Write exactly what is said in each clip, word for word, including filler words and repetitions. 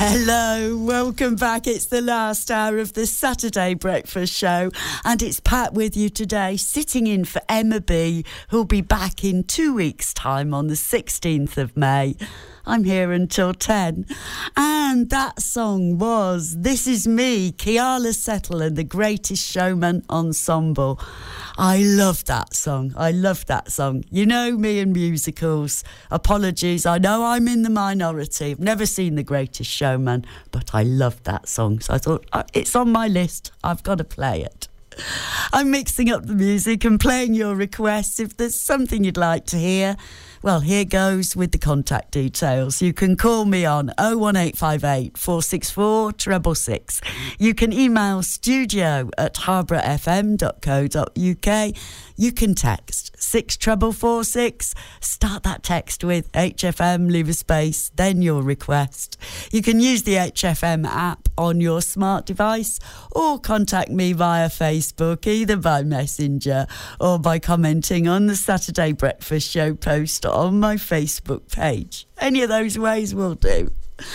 Hello, welcome back. It's the last hour of the Saturday Breakfast Show, and it's Pat with you today, sitting in for Emma B, who'll be back in two weeks' time on the sixteenth of May. I'm here until ten. And that song was This Is Me, Keala Settle and the Greatest Showman Ensemble. I love that song. I love that song. You know me and musicals. Apologies, I know I'm in the minority. I've never seen The Greatest Showman, but I love that song. So I thought, uh, it's on my list. I've got to play it. I'm mixing up the music and playing your requests. If there's something you'd like to hear, well, here goes with the contact details. You can call me on oh one eight five eight, four six four, six six six. You can email studio at harborough f m dot co dot u k. You can text six four four six. Start that text with H F M, leave a space, then your request. You can use the H F M app on your smart device or contact me via Facebook, either by Messenger or by commenting on the Saturday Breakfast Show post on my Facebook page. Any of those ways will do.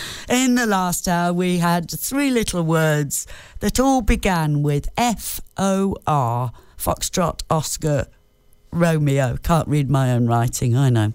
In the last hour, we had three little words that all began with F O R, Foxtrot, Oscar, Romeo. Can't read my own writing, I know.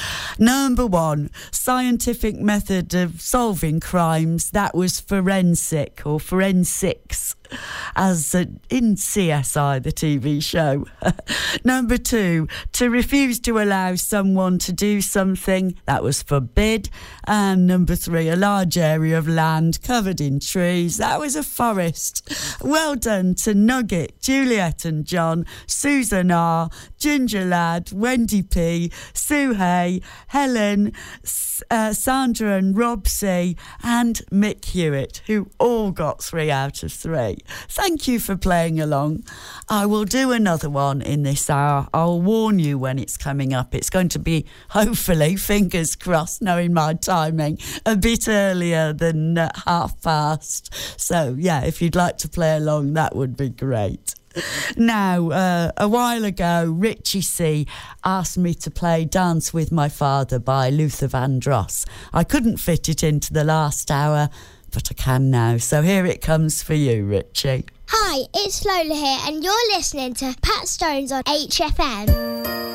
Number one, scientific method of solving crimes. That was forensic or forensics, as uh, in C S I, the T V show. Number two, to refuse to allow someone to do something. That was forbid. And number three, a large area of land covered in trees. That was a forest. Well done to Nugget, Juliet and John, Susan R, Ginger Lad, Wendy P, Sue Hay, Helen, uh, Sandra and Rob C, and Mick Hewitt, who all got three out of three. Thank you for playing along. I will do another one in this hour. I'll warn you when it's coming up. It's going to be, hopefully, fingers crossed, knowing my timing, a bit earlier than uh, half past. So, yeah, if you'd like to play along, that would be great. Now, uh, a while ago, Richie C asked me to play Dance With My Father by Luther Vandross. I couldn't fit it into the last hour, but I can now. So here it comes for you, Richie. Hi, it's Lola here, and you're listening to Pat Stones on H F M.